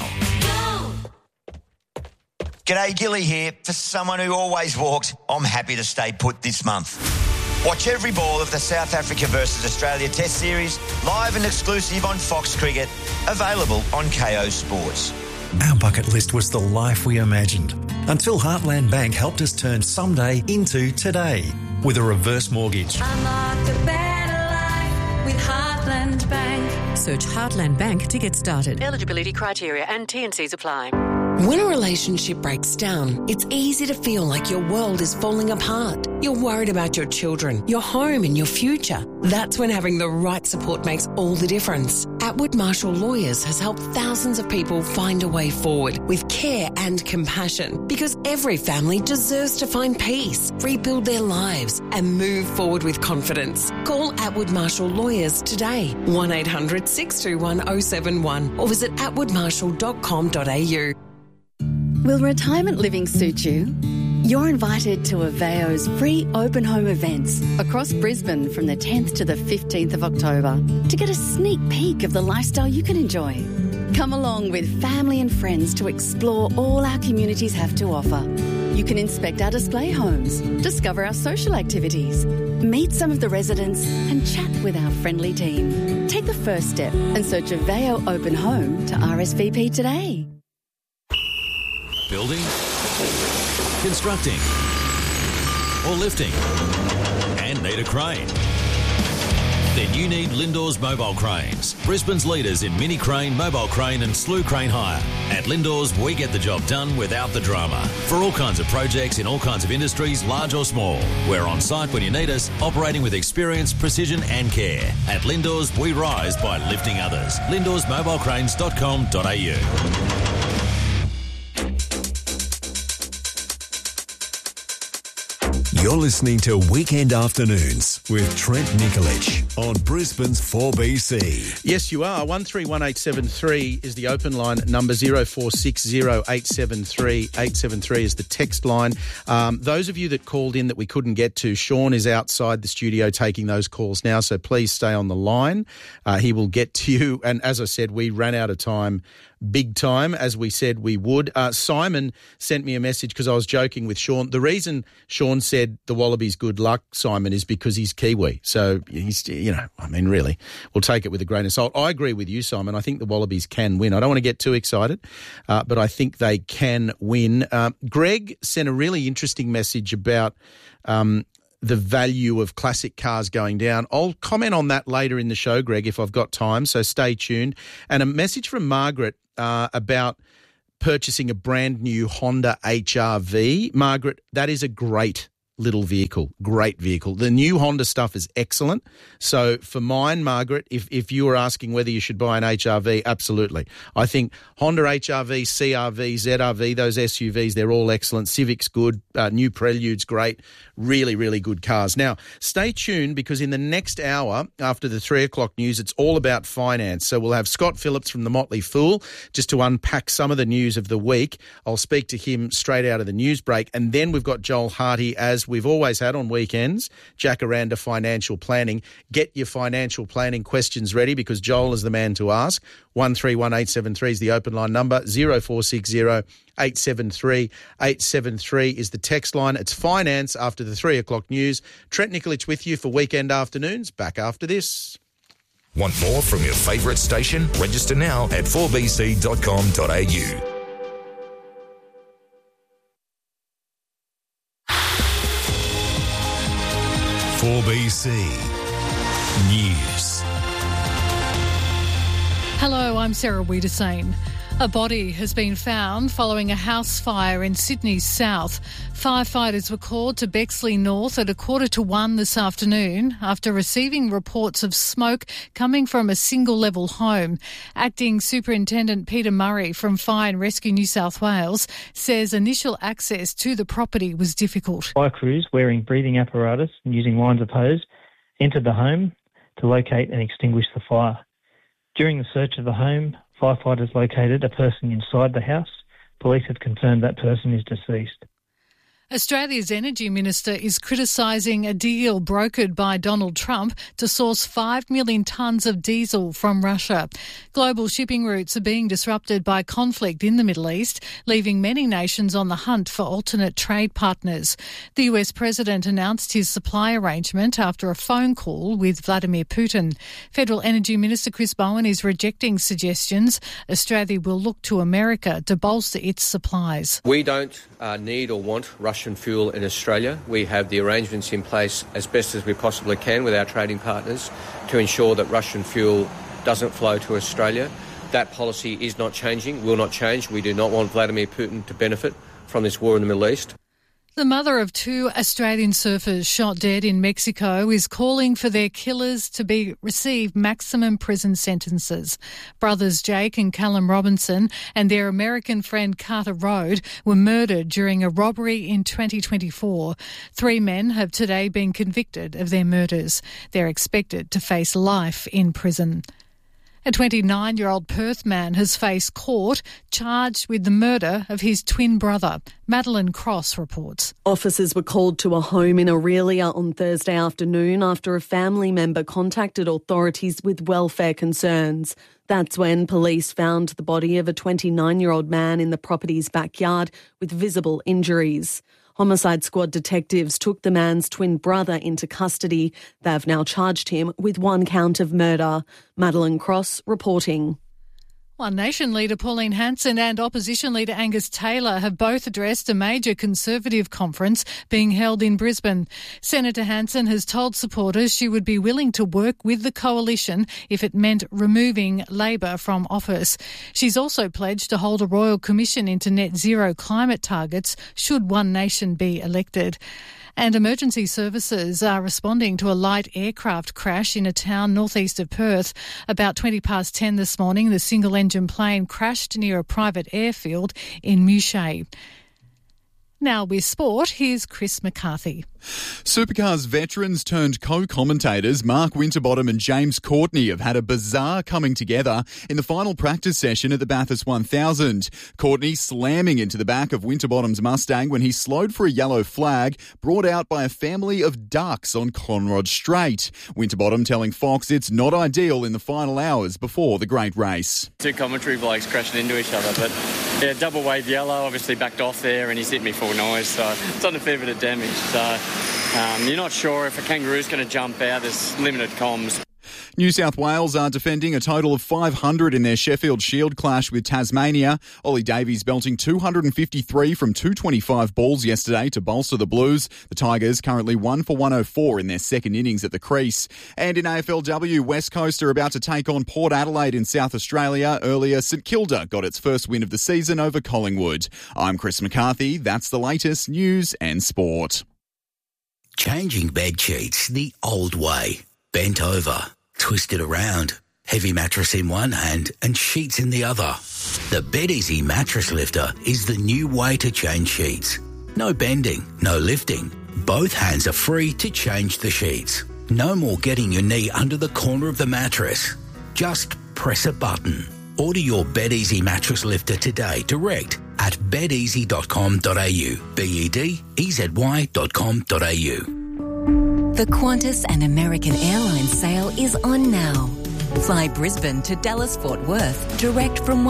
G'day, Gilly here. For someone who always walks, I'm happy to stay put this month. Watch every ball of the South Africa versus Australia Test Series, live and exclusive on Fox Cricket, available on KO Sports. Our bucket list was the life we imagined, until Heartland Bank helped us turn someday into today with a reverse mortgage. Unlock a better life with Heartland Bank. Search Heartland Bank to get started. Eligibility criteria and T&Cs apply. When a relationship breaks down, it's easy to feel like your world is falling apart. You're worried about your children, your home and your future. That's when having the right support makes all the difference. Atwood Marshall Lawyers has helped thousands of people find a way forward with care and compassion, because every family deserves to find peace, rebuild their lives and move forward with confidence. Call Atwood Marshall Lawyers today, 1-800-621-071 or visit atwoodmarshall.com.au. Will retirement living suit you? You're invited to Aveo's free open home events across Brisbane from the 10th to the 15th of October to get a sneak peek of the lifestyle you can enjoy. Come along with family and friends to explore all our communities have to offer. You can inspect our display homes, discover our social activities, meet some of the residents and chat with our friendly team. Take the first step and search Aveo Open Home to RSVP today. Building, constructing, or lifting, and need a crane? Then you need Lindors Mobile Cranes, Brisbane's leaders in mini crane, mobile crane and slew crane hire. At Lindors, we get the job done without the drama. For all kinds of projects in all kinds of industries, large or small. We're on site when you need us, operating with experience, precision and care. At Lindors, we rise by lifting others. LindorsMobilecranes.com.au. You're listening to Weekend Afternoons with Trent Nikolic on Brisbane's 4BC. Yes, you are. 131873 is the open line. Number 0460873873 is the text line. Those of you that called in that we couldn't get to, Sean is outside the studio taking those calls now, so please stay on the line. He will get to you. And as I said, we ran out of time. Big time, as we said we would. Simon sent me a message because I was joking with Sean. The reason Sean said the Wallabies good luck, Simon, is because he's Kiwi. So, he's, really, we'll take it with a grain of salt. I agree with you, Simon. I think the Wallabies can win. I don't want to get too excited, but I think they can win. Greg sent a really interesting message about the value of classic cars going down. I'll comment on that later in the show, Greg, if I've got time, so stay tuned. And a message from Margaret about purchasing a brand new Honda HR-V. Margaret, that is a great little vehicle, great vehicle. The new Honda stuff is excellent. So for mine, Margaret, if you were asking whether you should buy an HR-V, absolutely. I think Honda HR-V, CR-V, ZR-V, those SUVs, they're all excellent. Civic's good. New Prelude's great. Really, really good cars. Now, stay tuned because in the next hour, after the 3 o'clock news, it's all about finance. So we'll have Scott Phillips from the Motley Fool just to unpack some of the news of the week. I'll speak to him straight out of the news break. And then we've got Joel Hardy, as we've always had on weekends, Jacaranda Financial Planning. Get your financial planning questions ready because Joel is the man to ask. 131873 is the open line number. 0460-873-873 is the text line. It's finance after the 3 o'clock news. Trent Nikolic with you for Weekend Afternoons. Back after this. Want more from your favourite station? Register now at 4bc.com.au. BC News. Hello, I'm Sarah Wiedersane. A body has been found following a house fire in Sydney's south. Firefighters were called to Bexley North at 1:45 this afternoon after receiving reports of smoke coming from a single-level home. Acting Superintendent Peter Murray from Fire and Rescue New South Wales says initial access to the property was difficult. Fire crews wearing breathing apparatus and using lines of hose entered the home to locate and extinguish the fire. During the search of the home, firefighters located a person inside the house. Police have confirmed that person is deceased. Australia's Energy Minister is criticising a deal brokered by Donald Trump to source 5 million tonnes of diesel from Russia. Global shipping routes are being disrupted by conflict in the Middle East, leaving many nations on the hunt for alternate trade partners. The US President announced his supply arrangement after a phone call with Vladimir Putin. Federal Energy Minister Chris Bowen is rejecting suggestions Australia will look to America to bolster its supplies. We don't need or want Russian fuel in Australia. We have the arrangements in place as best as we possibly can with our trading partners to ensure that Russian fuel doesn't flow to Australia. That policy is not changing, will not change. We do not want Vladimir Putin to benefit from this war in the Middle East. The mother of 2 Australian surfers shot dead in Mexico is calling for their killers to receive maximum prison sentences. Brothers Jake and Callum Robinson and their American friend Carter Rode were murdered during a robbery in 2024. 3 men have today been convicted of their murders. They're expected to face life in prison. A 29-year-old Perth man has faced court charged with the murder of his twin brother. Madeline Cross reports. Officers were called to a home in Aurelia on Thursday afternoon after a family member contacted authorities with welfare concerns. That's when police found the body of a 29-year-old man in the property's backyard with visible injuries. Homicide Squad detectives took the man's twin brother into custody. They've now charged him with 1 count of murder. Madeline Cross reporting. One Nation leader Pauline Hanson and opposition leader Angus Taylor have both addressed a major Conservative conference being held in Brisbane. Senator Hanson has told supporters she would be willing to work with the coalition if it meant removing Labor from office. She's also pledged to hold a royal commission into net zero climate targets should One Nation be elected. And emergency services are responding to a light aircraft crash in a town northeast of Perth. About 10:20 this morning, the single-engine plane crashed near a private airfield in Mouchet. Now with sport, here's Chris McCarthy. Supercars veterans turned co-commentators Mark Winterbottom and James Courtney have had a bizarre coming together in the final practice session at the Bathurst 1000. Courtney slamming into the back of Winterbottom's Mustang when he slowed for a yellow flag brought out by a family of ducks on Conrod Straight. Winterbottom telling Fox it's not ideal in the final hours before the great race. Two commentary blokes crashing into each other, but yeah, double wave yellow, obviously backed off there and he's hit me full noise, so it's done a fair bit of damage. So you're not sure if a kangaroo's going to jump out. There's limited comms. New South Wales are defending a total of 500 in their Sheffield Shield clash with Tasmania. Ollie Davies belting 253 from 225 balls yesterday to bolster the Blues. The Tigers currently 1 for 104 in their second innings at the crease. And in AFLW, West Coast are about to take on Port Adelaide in South Australia. Earlier, St Kilda got its first win of the season over Collingwood. I'm Chris McCarthy. That's the latest news and sport. Changing bed sheets the old way. Bent over, twisted around, heavy mattress in one hand and sheets in the other. The BedEasy Mattress Lifter is the new way to change sheets. No bending, no lifting. Both hands are free to change the sheets. No more getting your knee under the corner of the mattress. Just press a button. Order your BedEasy Mattress Lifter today direct at bedeasy.com.au. bedeasy.com.au. The Qantas and American Airlines sale is on now. Fly Brisbane to Dallas-Fort Worth direct from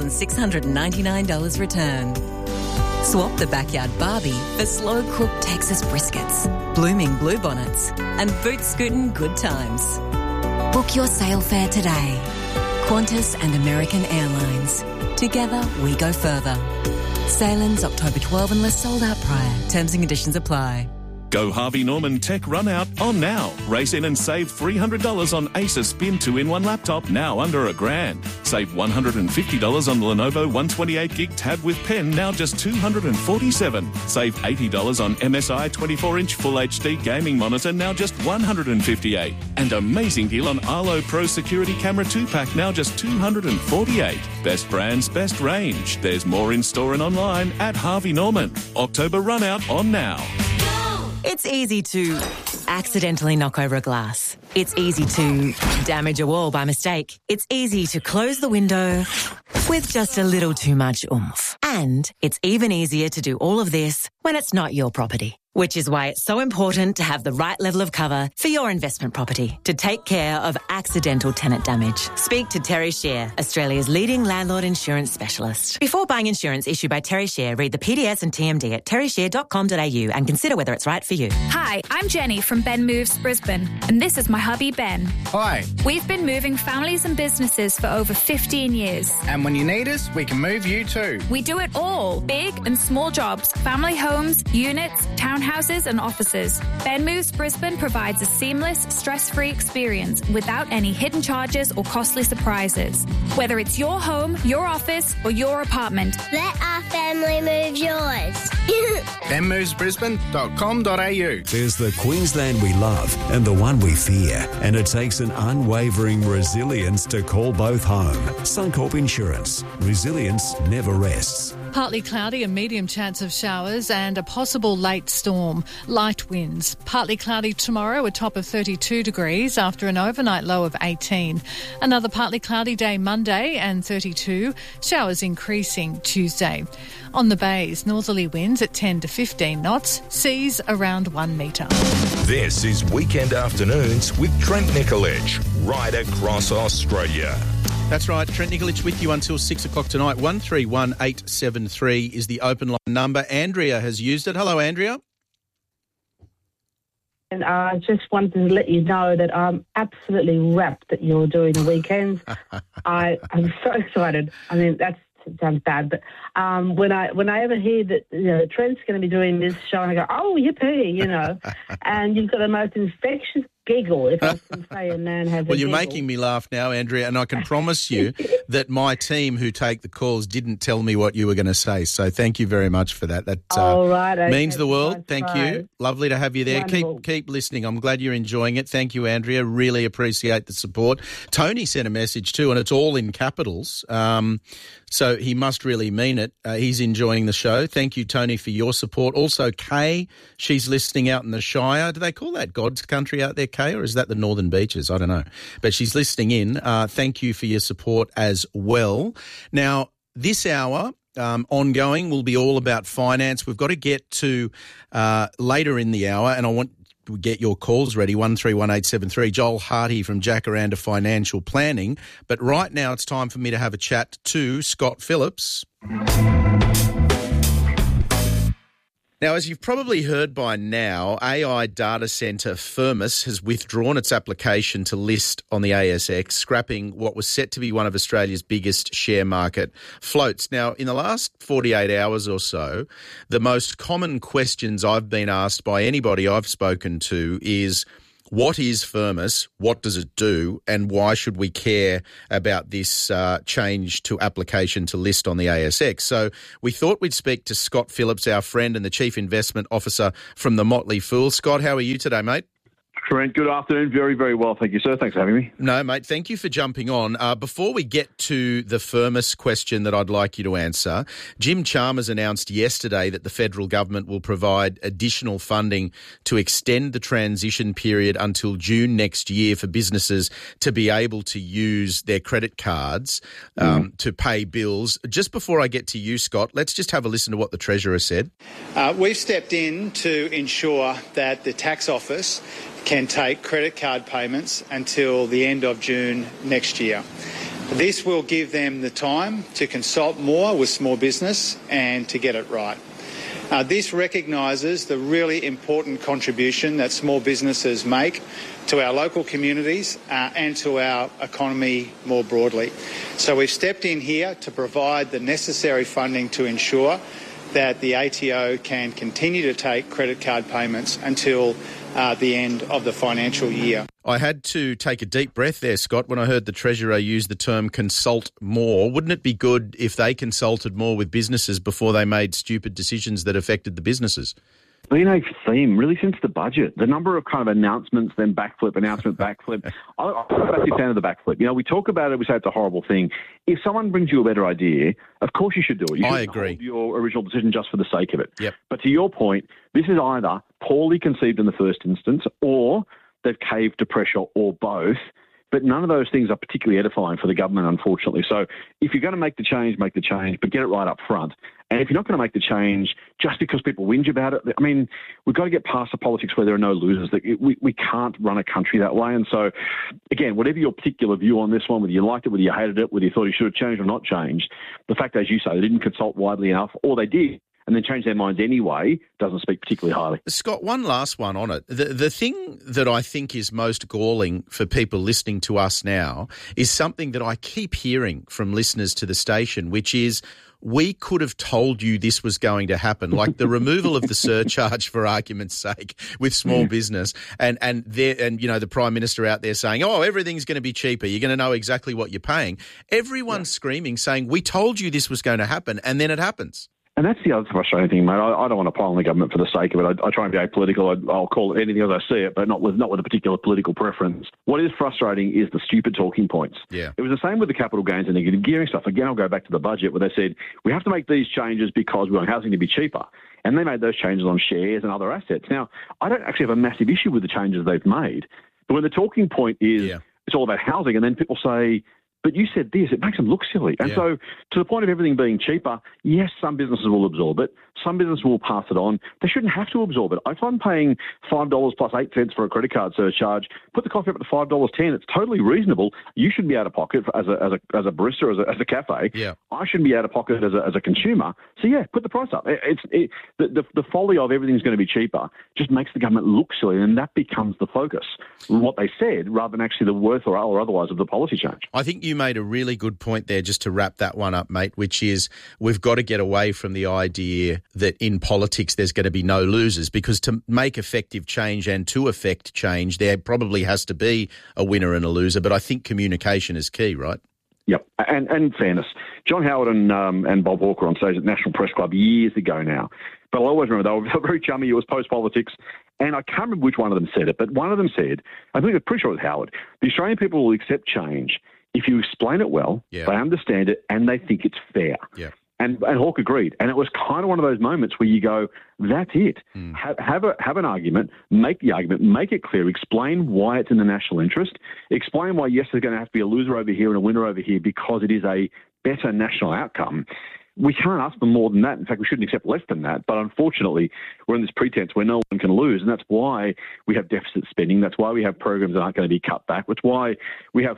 $1,699 return. Swap the backyard Barbie for slow-cooked Texas briskets, blooming bluebonnets and boot-scootin' good times. Book your sail fare today. Qantas and American Airlines. Together we go further. Sail ends October 12 unless sold out prior. Terms and conditions apply. Go Harvey Norman Tech Run Out on now. Race in and save $300 on Acer Spin 2-in-1 laptop, now under $1,000. Save $150 on Lenovo 128GB tab with pen, now just $247. Save $80 on MSI 24-inch Full HD gaming monitor, now just $158. And amazing deal on Arlo Pro Security Camera 2-pack, now just $248. Best brands, best range. There's more in store and online at Harvey Norman. October Run Out on now. It's easy to accidentally knock over a glass. It's easy to damage a wall by mistake. It's easy to close the window with just a little too much oomph. And it's even easier to do all of this when it's not your property. Which is why it's so important to have the right level of cover for your investment property to take care of accidental tenant damage. Speak to Terry Shear, Australia's leading landlord insurance specialist. Before buying insurance issued by Terry Shear, read the PDS and TMD at terryshear.com.au and consider whether it's right for you. Hi, I'm Jenny from Ben Moves Brisbane, and this is my hubby Ben. Hi. We've been moving families and businesses for over 15 years. And when you need us, we can move you too. We do it all, big and small jobs, family homes, units, townhouses and offices. Ben Moves Brisbane provides a seamless, stress-free experience without any hidden charges or costly surprises. Whether it's your home, your office or your apartment. Let our family move yours. benmovesbrisbane.com.au. There's the Queensland we love and the one we fear, and it takes an unwavering resilience to call both home. Suncorp Insurance. Resilience never rests. Partly cloudy, a medium chance of showers and a possible late storm. Light winds. Partly cloudy tomorrow, a top of 32 degrees after an overnight low of 18. Another partly cloudy day Monday and 32. Showers increasing Tuesday. On the bays, northerly winds at 10 to 15 knots. Seas around 1 metre. This is Weekend Afternoons with Trent Nicolich, right across Australia. That's right, Trent Nicolich with you until 6 o'clock tonight. 131873 is the open line number. Andrea has used it. Hello, Andrea. And I just wanted to let you know that I'm absolutely rapt that you're doing the weekends. I'm so excited. I mean, that sounds bad, but when I ever hear that Trent's going to be doing this show, and I go, oh, yippee, and you've got the most infectious giggle if I can say a man has a Well, you're giggle. making me laugh now, Andrea, and I can promise you that my team who take the calls didn't tell me what you were going to say. So thank you very much for that. That okay. means the world. Thank try. you. Lovely to have you there. Keep listening. I'm glad you're enjoying it. Thank you, Andrea. Really appreciate the support. Tony sent a message too, and it's all in capitals. So he must really mean it. He's enjoying the show. Thank you, Tony, for your support. Also, Kay, she's listening out in the Shire. Do they call that God's country out there, Kay, or is that the Northern Beaches? I don't know. But she's listening in. Thank you for your support as well. Now, this hour, ongoing, will be all about finance. We've got to get to later in the hour, and I want to get your calls ready, 131873. Joel Hardy from Jacaranda Financial Planning. But right now it's time for me to have a chat to Scott Phillips. Now, as you've probably heard by now, AI data centre Firmus has withdrawn its application to list on the ASX, scrapping what was set to be one of Australia's biggest share market floats. Now, in the last 48 hours or so, the most common questions I've been asked by anybody I've spoken to is, what is Firmus? What does it do? And why should we care about this change to application to list on the ASX? So we thought we'd speak to Scott Phillips, our friend and the Chief Investment Officer from the Motley Fool. Scott, how are you today, mate? Trent, good afternoon. Very, very well. Thank you, sir. Thanks for having me. No, mate, thank you for jumping on. Before we get to the Firmus question that I'd like you to answer, Jim Chalmers announced yesterday that the federal government will provide additional funding to extend the transition period until June next year for businesses to be able to use their credit cards to pay bills. Just before I get to you, Scott, let's just have a listen to what the Treasurer said. We've stepped in to ensure that the tax office can take credit card payments until the end of June next year. This will give them the time to consult more with small business and to get it right. This recognises the really important contribution that small businesses make to our local communities and to our economy more broadly. So we've stepped in here to provide the necessary funding to ensure that the ATO can continue to take credit card payments until the end of the financial year. I had to take a deep breath there, Scott, when I heard the Treasurer use the term consult more. Wouldn't it be good if they consulted more with businesses before they made stupid decisions that affected the businesses? Been a theme really since the budget. The number of kind of announcements, then backflip, announcement, backflip. I'm a big fan of the backflip. You know, we talk about it, we say it's a horrible thing. If someone brings you a better idea, of course you should do it. You shouldn't hold your original decision just for the sake of it. Yep. But to your point, this is either poorly conceived in the first instance or they've caved to pressure or both. But none of those things are particularly edifying for the government, unfortunately. So if you're going to make the change, but get it right up front. And if you're not going to make the change just because people whinge about it, I mean, we've got to get past the politics where there are no losers. We can't run a country that way. And so, again, whatever your particular view on this one, whether you liked it, whether you hated it, whether you thought you should have changed or not changed, the fact, as you say, they didn't consult widely enough, or they did, and then change their minds anyway, doesn't speak particularly highly. Scott, one last one on it. The thing that I think is most galling for people listening to us now is something that I keep hearing from listeners to the station, which is, we could have told you this was going to happen, like the removal of the surcharge, for argument's sake, with small business, and you know, the Prime Minister out there saying, oh, everything's going to be cheaper, you're going to know exactly what you're paying. Everyone's screaming, saying, we told you this was going to happen, and then it happens. And that's the other frustrating thing, mate. I don't want to pile on the government for the sake of it. I try and be apolitical. I'll call it anything as I see it, but not with a particular political preference. What is frustrating is the stupid talking points. Yeah. It was the same with the capital gains and negative gearing stuff. Again, I'll go back to the budget where they said, we have to make these changes because we want housing to be cheaper. And they made those changes on shares and other assets. Now, I don't actually have a massive issue with the changes they've made. But when the talking point is it's all about housing, and then people say, but you said this, it makes them look silly. And so to the point of everything being cheaper, yes, some businesses will absorb it. Some businesses will pass it on. They shouldn't have to absorb it. If I'm paying $5 plus 8 cents for a credit card surcharge, put the coffee up to $5.10. It's totally reasonable. You shouldn't be out of pocket as a barista, as a cafe. Yeah. I shouldn't be out of pocket as a consumer. So yeah, put the price up. The folly of everything's going to be cheaper just makes the government look silly, and that becomes the focus, what they said, rather than actually the worth or otherwise of the policy change. I think you you made a really good point there, just to wrap that one up, mate, which is we've got to get away from the idea that in politics there's going to be no losers, because to make effective change and to effect change, there probably has to be a winner and a loser. But I think communication is key, right? Yep, and fairness. John Howard and Bob Hawke were on stage at National Press Club years ago now. But I always remember they were very chummy. It was post-politics. And I can't remember which one of them said it, but one of them said, I think I'm pretty sure it was Howard, the Australian people will accept change if you explain it well, they understand it, and they think it's fair. Yeah. And Hawke agreed. And it was kind of one of those moments where you go, that's it. Have an argument, make the argument, make it clear, explain why it's in the national interest, explain why, yes, there's going to have to be a loser over here and a winner over here because it is a better national outcome. We can't ask them more than that. In fact, we shouldn't accept less than that. But unfortunately, we're in this pretense where no one can lose. And that's why we have deficit spending. That's why we have programs that aren't going to be cut back. That's why we have,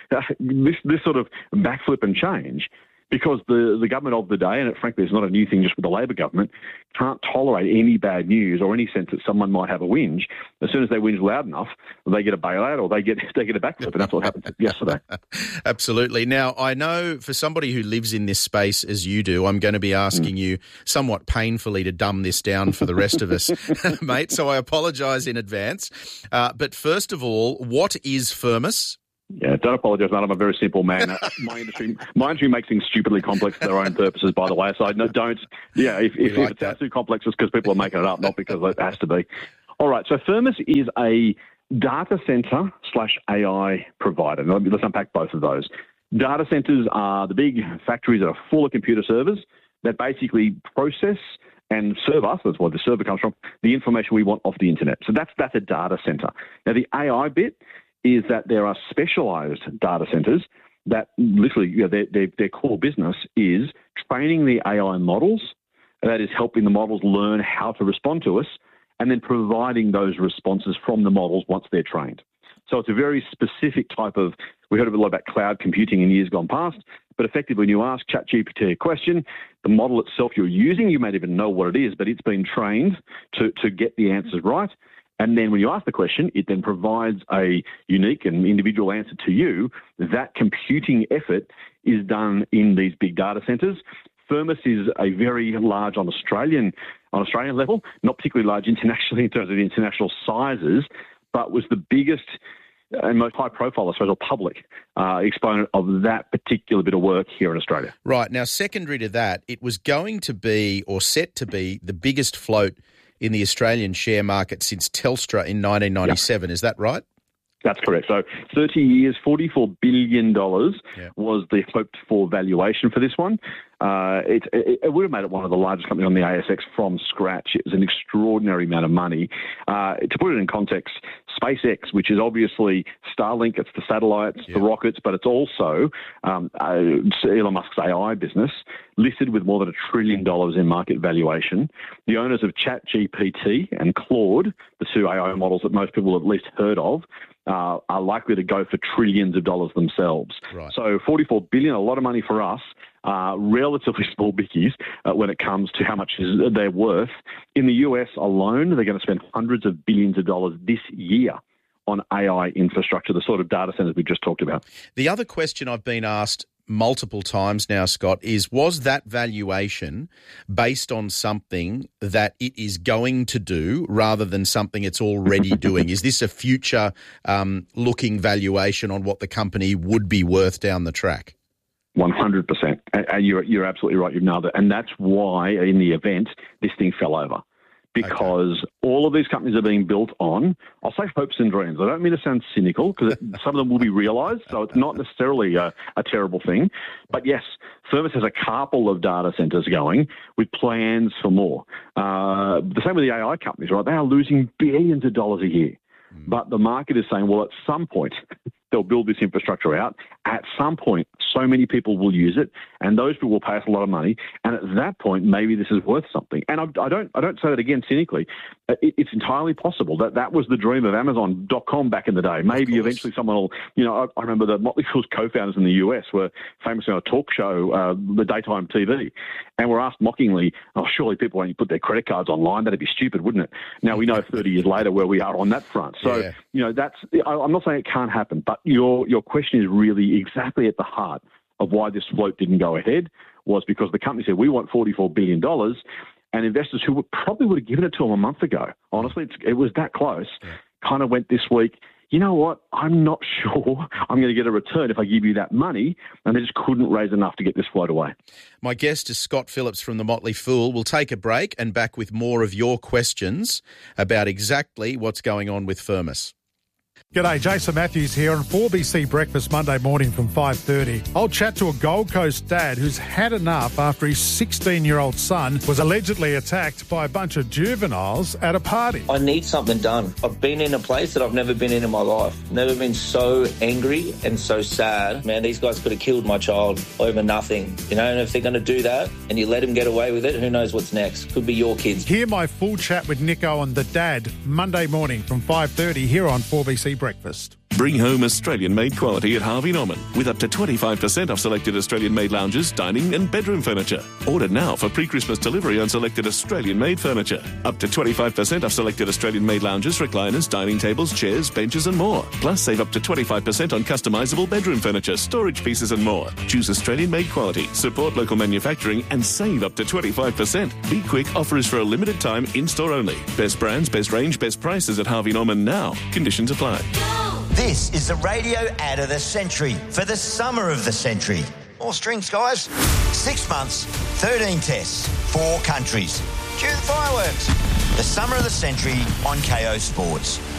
this sort of backflip and change. Because the government of the day, and frankly it's not a new thing just with the Labor government, can't tolerate any bad news or any sense that someone might have a whinge. As soon as they whinge loud enough, they get a bailout or they get a backflip, and that's what happened yesterday. Absolutely. Now, I know for somebody who lives in this space as you do, I'm going to be asking you somewhat painfully to dumb this down for the rest of us, mate, so I apologise in advance. But first of all, what is Firmus? Yeah, don't apologise, mate. I'm a very simple man. My industry makes things stupidly complex for their own purposes, by the way. So don't. Yeah, if it sounds too complex, it's because people are making it up, not because it has to be. All right. So Firmus is a data centre / AI provider. Now, let's unpack both of those. Data centres are the big factories that are full of computer servers that basically process and serve us, that's where the server comes from, the information we want off the internet. So that's a data centre. Now, the AI bit is that there are specialised data centres that literally their core business is training the AI models, that is helping the models learn how to respond to us, and then providing those responses from the models once they're trained. So it's a very specific type of, we heard a lot about cloud computing in years gone past, but effectively when you ask ChatGPT a question, the model itself you're using, you may not even know what it is, but it's been trained to get the answers right. And then when you ask the question, it then provides a unique and individual answer to you. That computing effort is done in these big data centres. Firmus is a very large on Australian level, not particularly large internationally in terms of the international sizes, but was the biggest and most high-profile, I suppose, or public exponent of that particular bit of work here in Australia. Right. Now, secondary to that, it was going to be, or set to be, the biggest float in the Australian share market since Telstra in 1997. Yep. Is that right? That's correct. So 30 years, $44 billion was the hoped-for valuation for this one. It would have made it one of the largest companies on the ASX from scratch. It was an extraordinary amount of money. To put it in context, SpaceX, which is obviously Starlink, it's the satellites, the rockets, but it's also Elon Musk's AI business, listed with more than $1 trillion in market valuation. The owners of ChatGPT and Claude, the two AI models that most people have at least heard of, are likely to go for trillions of dollars themselves. Right. So $44 billion, a lot of money for us, relatively small bickies when it comes to how much they're worth. In the US alone, they're going to spend hundreds of billions of dollars this year on AI infrastructure, the sort of data centers we just talked about. The other question I've been asked multiple times now, Scott, was that valuation based on something that it is going to do rather than something it's already doing? Is this a future looking valuation on what the company would be worth down the track? 100%. And you're absolutely right. You've nailed it. And that's why in the event, this thing fell over. Because all of these companies are being built on, I'll say hopes and dreams. I don't mean to sound cynical, because some of them will be realised, so it's not necessarily a terrible thing. But yes, Firmus has a couple of data centres going with plans for more. The same with the AI companies, right? They are losing billions of dollars a year. But the market is saying, well, at some point, they'll build this infrastructure out. At some point, so many people will use it, and those people will pay us a lot of money. And at that point, maybe this is worth something. And I don't say that again cynically. It's entirely possible that was the dream of Amazon.com back in the day. Maybe eventually someone will, I remember the Motley Fool's co-founders in the US were famously on a talk show, the daytime TV, and were asked mockingly, oh, surely people won't put their credit cards online. That'd be stupid, wouldn't it? Now we know 30 years later where we are on that front. So, I'm not saying it can't happen, but your question is really exactly at the heart of why this float didn't go ahead, was because the company said, we want $44 billion, and investors who probably would have given it to them a month ago, honestly, it was that close, kind of went this week, you know what, I'm not sure I'm going to get a return if I give you that money, and they just couldn't raise enough to get this float away. My guest is Scott Phillips from The Motley Fool. We'll take a break and back with more of your questions about exactly what's going on with Firmus. G'day, Jason Matthews here on 4BC Breakfast Monday morning from 5:30. I'll chat to a Gold Coast dad who's had enough after his 16-year-old son was allegedly attacked by a bunch of juveniles at a party. I need something done. I've been in a place that I've never been in my life. Never been so angry and so sad. Man, these guys could have killed my child over nothing. You know, and if they're going to do that and you let them get away with it, who knows what's next? Could be your kids. Hear my full chat with Nico on The Dad Monday morning from 5:30 here on 4BC Breakfast. Bring home Australian-made quality at Harvey Norman with up to 25% off selected Australian-made lounges, dining and bedroom furniture. Order now for pre-Christmas delivery on selected Australian-made furniture. Up to 25% off selected Australian-made lounges, recliners, dining tables, chairs, benches and more. Plus, save up to 25% on customisable bedroom furniture, storage pieces and more. Choose Australian-made quality, support local manufacturing and save up to 25%. Be quick, offer is for a limited time, in-store only. Best brands, best range, best prices at Harvey Norman now. Conditions apply. This is the radio ad of the century for the summer of the century. More strings, guys. 6 months, 13 tests, 4 countries. Cue the fireworks. The summer of the century on KO Sports.